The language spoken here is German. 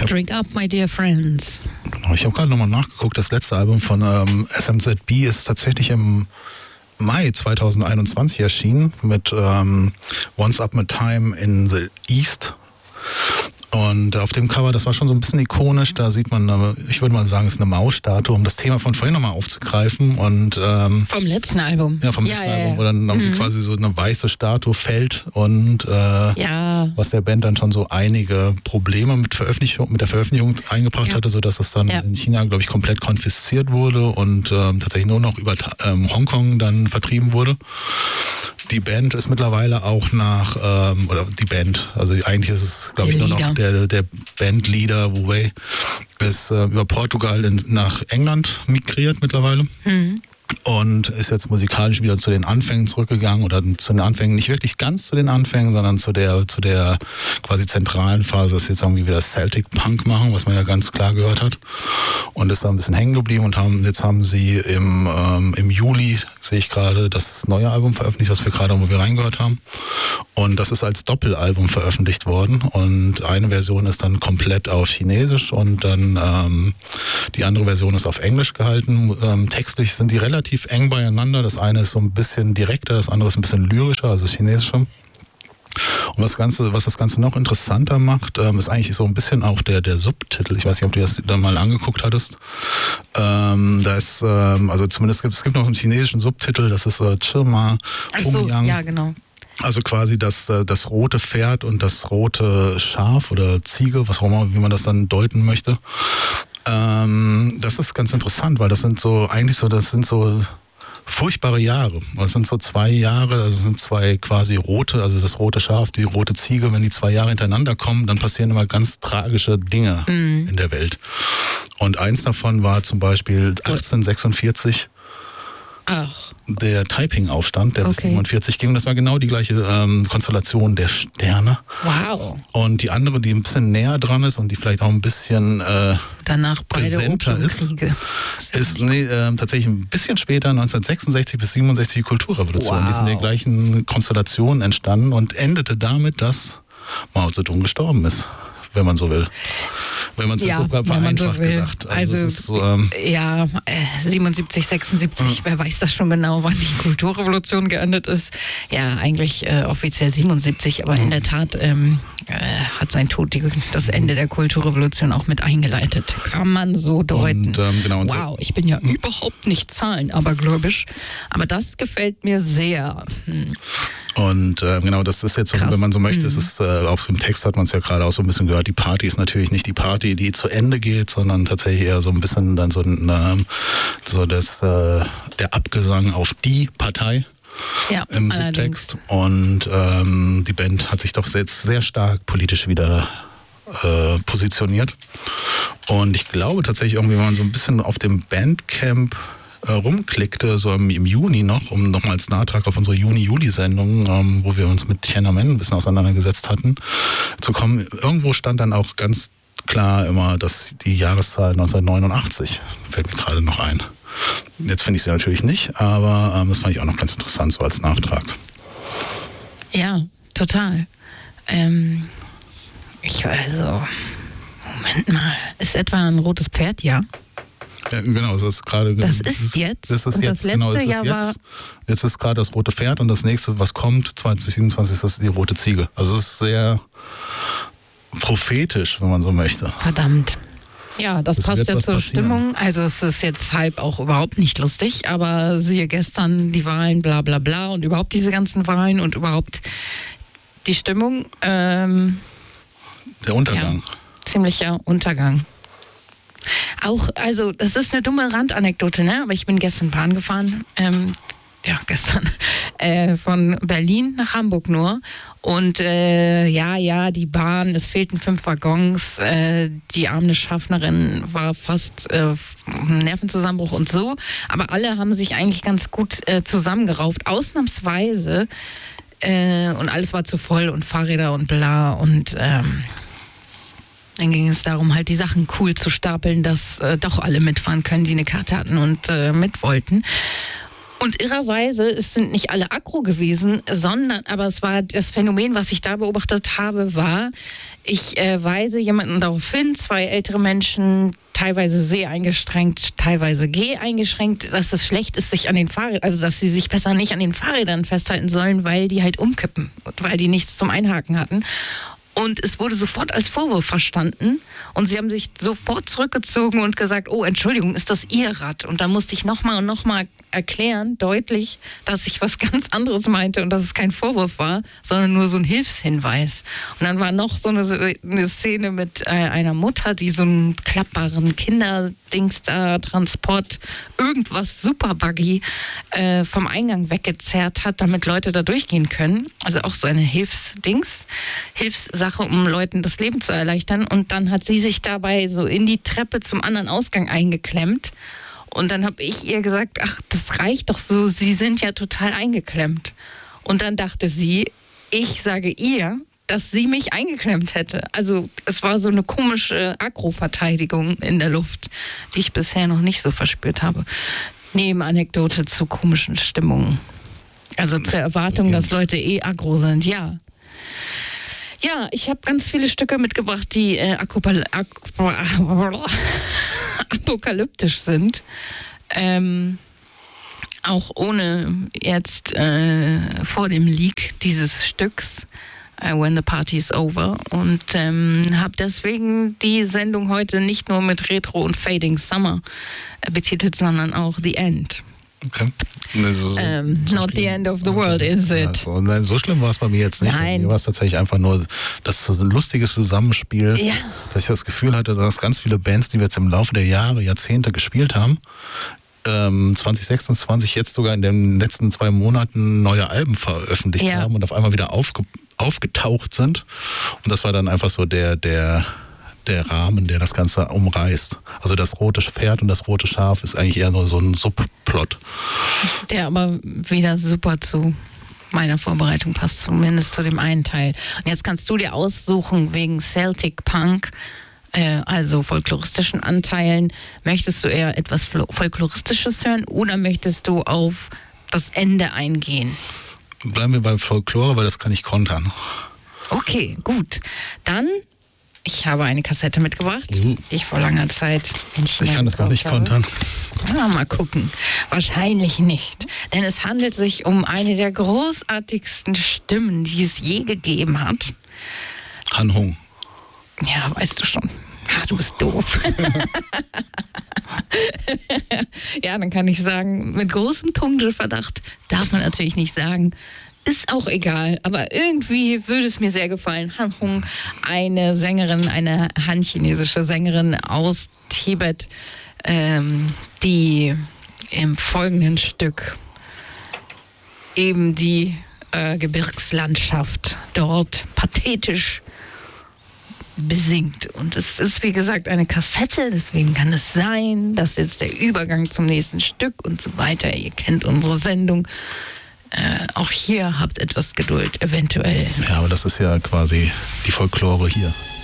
Drink Up, My Dear Friends. Genau, ich habe gerade nochmal nachgeguckt, das letzte Album von SMZB ist tatsächlich im Mai 2021 erschienen mit Once Up with Time in the East. Und auf dem Cover, das war schon so ein bisschen ikonisch, da sieht man, ich würde mal sagen, es ist eine Mausstatue, um das Thema von vorhin nochmal aufzugreifen. Und, vom letzten Album. Ja, vom letzten Album, wo dann quasi so eine weiße Statue fällt und was der Band dann schon so einige Probleme mit der Veröffentlichung eingebracht hatte, sodass es dann in China, glaube ich, komplett konfisziert wurde und tatsächlich nur noch über Hongkong dann vertrieben wurde. Die Band ist mittlerweile auch also eigentlich ist es, glaube ich, nur noch der Bandleader Wu Wei ist über Portugal nach England migriert mittlerweile. Und ist jetzt musikalisch wieder zu den Anfängen zurückgegangen oder zu den Anfängen, nicht wirklich ganz zu den Anfängen, sondern zu der quasi zentralen Phase, dass sie jetzt irgendwie wieder Celtic Punk machen, was man ja ganz klar gehört hat. Und ist da ein bisschen hängen geblieben und jetzt haben sie im Juli, sehe ich gerade, das neue Album veröffentlicht, wo wir reingehört haben. Und das ist als Doppelalbum veröffentlicht worden und eine Version ist dann komplett auf Chinesisch und dann die andere Version ist auf Englisch gehalten. Textlich sind die relativ eng beieinander. Das eine ist so ein bisschen direkter, das andere ist ein bisschen lyrischer, also chinesischer. Und was das Ganze noch interessanter macht, ist eigentlich so ein bisschen auch der Subtitel. Ich weiß nicht, ob du das da mal angeguckt hattest. Da ist, also zumindest es gibt noch einen chinesischen Subtitel, das ist Chima Hongyang. Ja, genau. Also quasi das rote Pferd und das rote Schaf oder Ziege, was auch immer, wie man das dann deuten möchte. Das ist ganz interessant, weil das sind so furchtbare Jahre. Das sind so 2 Jahre, also sind 2 quasi rote, also das rote Schaf, die rote Ziege, wenn die 2 Jahre hintereinander kommen, dann passieren immer ganz tragische Dinge in der Welt. Und eins davon war zum Beispiel 1846. Der Taiping-Aufstand, der bis 47 ging. Das war genau die gleiche Konstellation der Sterne. Wow. Und die andere, die ein bisschen näher dran ist und die vielleicht auch ein bisschen danach präsenter ist tatsächlich ein bisschen später, 1966 bis 67, die Kulturrevolution. Die sind in der gleichen Konstellation entstanden und endete damit, dass Mao Zedong gestorben ist, wenn man so will. Wenn man es jetzt so vereinfacht gesagt. Also es ist so, 77, 76, wer weiß das schon genau, wann die Kulturrevolution geendet ist. Ja, eigentlich offiziell 77, aber in der Tat hat sein Tod das Ende der Kulturrevolution auch mit eingeleitet. Kann man so deuten. Und, wow, ich bin ja überhaupt nicht zahlenabergläubisch, aber das gefällt mir sehr. Und das ist jetzt so, wenn man so möchte, es ist auch im Text hat man es ja gerade auch so ein bisschen gehört, die Party ist natürlich nicht die Party, die zu Ende geht, sondern tatsächlich eher so ein bisschen dann der Abgesang auf die Partei. Ja, im Subtext. Und die Band hat sich doch jetzt sehr stark politisch wieder positioniert. Und ich glaube tatsächlich irgendwie, wenn man so ein bisschen auf dem Bandcamp rumklickte, so im Juni noch, um nochmal als Nachtrag auf unsere Juni-Juli-Sendung, wo wir uns mit Tiananmen ein bisschen auseinandergesetzt hatten, zu kommen. Irgendwo stand dann auch ganz klar immer, dass die Jahreszahl 1989, fällt mir gerade noch ein. Jetzt finde ich sie natürlich nicht, aber das fand ich auch noch ganz interessant, so als Nachtrag. Ja, total. Moment mal, ist etwa ein rotes Pferd, ja? Ja, genau, das ist gerade. Das ist jetzt. Das ist jetzt, genau, das ist jetzt. Jetzt ist gerade das rote Pferd und das nächste, was kommt, 2027, ist das die rote Ziege. Also es ist sehr prophetisch, wenn man so möchte. Verdammt. Ja, das passt ja zur Stimmung. Also es ist jetzt halb auch überhaupt nicht lustig, aber siehe gestern die Wahlen, bla bla bla und überhaupt diese ganzen Wahlen und überhaupt die Stimmung. Der Untergang. Ja, ziemlicher Untergang. Auch, also das ist eine dumme Randanekdote, ne? Aber ich bin gestern Bahn gefahren, von Berlin nach Hamburg nur. Und die Bahn, es fehlten 5 Waggons, die arme Schaffnerin war fast Nervenzusammenbruch und so. Aber alle haben sich eigentlich ganz gut zusammengerauft, ausnahmsweise. Und alles war zu voll und Fahrräder und bla und dann ging es darum, halt die Sachen cool zu stapeln, dass doch alle mitfahren können, die eine Karte hatten und mit wollten. Und irrerweise, es sind nicht alle aggro gewesen, aber es war das Phänomen, was ich da beobachtet habe, war, ich weise jemanden darauf hin, 2 ältere Menschen, teilweise seh-eingeschränkt, teilweise geh-eingeschränkt, dass es schlecht ist, sich an den Fahrrädern, also dass sie sich besser nicht an den Fahrrädern festhalten sollen, weil die halt umkippen und weil die nichts zum Einhaken hatten. Und es wurde sofort als Vorwurf verstanden und sie haben sich sofort zurückgezogen und gesagt, oh, Entschuldigung, ist das Ihr Rad? Und dann musste ich nochmal und nochmal erklären, deutlich, dass ich was ganz anderes meinte und dass es kein Vorwurf war, sondern nur so ein Hilfshinweis. Und dann war noch so eine Szene mit einer Mutter, die so einen klappbaren Kinderdings da, Transport, irgendwas Superbuggy vom Eingang weggezerrt hat, damit Leute da durchgehen können. Also auch so eine Hilfssache, um Leuten das Leben zu erleichtern. Und dann hat sie sich dabei so in die Treppe zum anderen Ausgang eingeklemmt. Und dann habe ich ihr gesagt, ach, das reicht doch so, Sie sind ja total eingeklemmt. Und dann dachte sie, ich sage ihr, dass sie mich eingeklemmt hätte. Also es war so eine komische Aggro-Verteidigung in der Luft, die ich bisher noch nicht so verspürt habe. Nebenanekdote zu komischen Stimmungen. Also zur Erwartung, dass Leute aggro sind, ja. Ja, ich habe ganz viele Stücke mitgebracht, die apokalyptisch sind. Auch ohne jetzt vor dem Leak dieses Stücks When the Party's Over. Und habe deswegen die Sendung heute nicht nur mit Retro und Fading Summer betitelt, sondern auch The End. Okay. Not the end of the world, is it? So schlimm war es bei mir jetzt nicht. Nein. Bei mir war es tatsächlich einfach nur das ein lustiges Zusammenspiel, dass ich das Gefühl hatte, dass ganz viele Bands, die wir jetzt im Laufe der Jahre, Jahrzehnte gespielt haben, 2026 jetzt sogar in den letzten 2 Monaten neue Alben veröffentlicht haben und auf einmal wieder aufgetaucht sind. Und das war dann einfach so der Rahmen, der das Ganze umreißt. Also das rote Pferd und das rote Schaf ist eigentlich eher nur so ein Subplot. Der aber wieder super zu meiner Vorbereitung passt, zumindest zu dem einen Teil. Und jetzt kannst du dir aussuchen, wegen Celtic Punk, also folkloristischen Anteilen, möchtest du eher etwas Folkloristisches hören oder möchtest du auf das Ende eingehen? Bleiben wir beim Folklore, weil das kann ich kontern. Okay, gut. Dann ich habe eine Kassette mitgebracht, die ich vor langer Zeit in China Ich kann das noch nicht kontern. Ja, mal gucken. Wahrscheinlich nicht. Denn es handelt sich um eine der großartigsten Stimmen, die es je gegeben hat. Han Hong. Ja, weißt du schon. Du bist doof. Ja, dann kann ich sagen, mit großem Tungelverdacht darf man natürlich nicht sagen. Ist auch egal, aber irgendwie würde es mir sehr gefallen. Han Hong, eine Sängerin, eine han-chinesische Sängerin aus Tibet, die im folgenden Stück eben die Gebirgslandschaft dort pathetisch besingt. Und es ist, wie gesagt, eine Kassette, deswegen kann es sein, dass jetzt der Übergang zum nächsten Stück und so weiter. Ihr kennt unsere Sendung. Auch hier habt etwas Geduld, eventuell. Ja, aber das ist ja quasi die Folklore hier.